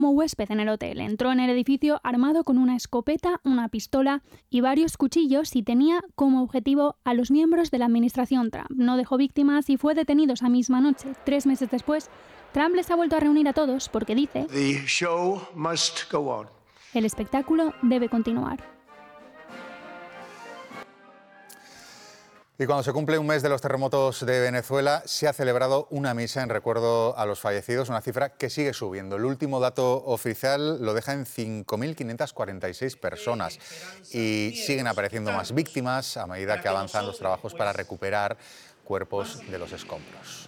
como huésped en el hotel. Entró en el edificio armado con una escopeta, una pistola y varios cuchillos y tenía como objetivo a los miembros de la administración Trump. No dejó víctimas y fue detenido esa misma noche. 3 meses después, Trump les ha vuelto a reunir a todos porque dice: The show must go on. El espectáculo debe continuar. Y cuando se cumple un mes de los terremotos de Venezuela, se ha celebrado una misa en recuerdo a los fallecidos, una cifra que sigue subiendo. El último dato oficial lo deja en 5.546 personas y siguen apareciendo más víctimas a medida que avanzan los trabajos para recuperar cuerpos de los escombros.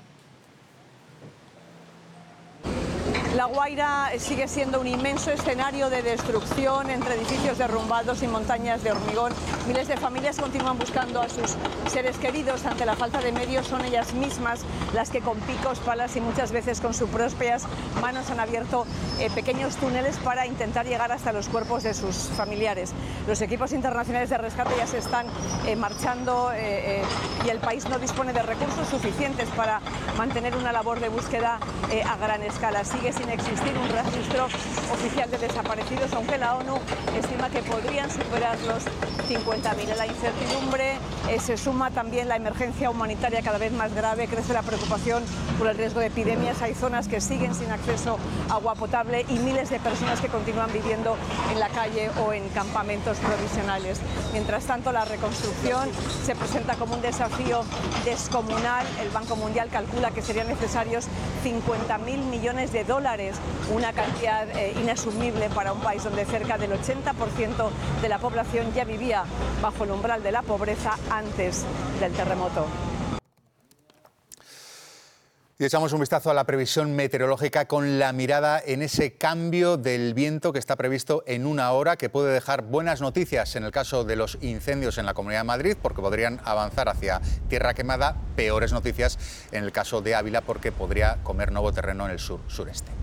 La Guaira sigue siendo un inmenso escenario de destrucción entre edificios derrumbados y montañas de hormigón. Miles de familias continúan buscando a sus seres queridos. Ante la falta de medios, son ellas mismas las que con picos, palas y muchas veces con sus propias manos han abierto pequeños túneles para intentar llegar hasta los cuerpos de sus familiares. Los equipos internacionales de rescate ya se están marchando y el país no dispone de recursos suficientes para mantener una labor de búsqueda a gran escala. Sigue sin existir un registro oficial de desaparecidos, aunque la ONU estima que podrían superar los 50.000. A la incertidumbre se suma también la emergencia humanitaria cada vez más grave, crece la preocupación por el riesgo de epidemias, hay zonas que siguen sin acceso a agua potable y miles de personas que continúan viviendo en la calle o en campamentos provisionales. Mientras tanto, la reconstrucción se presenta como un desafío descomunal. El Banco Mundial calcula que serían necesarios 50.000 millones de dólares, una cantidad inasumible para un país donde cerca del 80% de la población ya vivía bajo el umbral de la pobreza antes del terremoto. Y echamos un vistazo a la previsión meteorológica con la mirada en ese cambio del viento que está previsto en una hora, que puede dejar buenas noticias en el caso de los incendios en la Comunidad de Madrid, porque podrían avanzar hacia tierra quemada, peores noticias en el caso de Ávila, porque podría comer nuevo terreno en el sureste.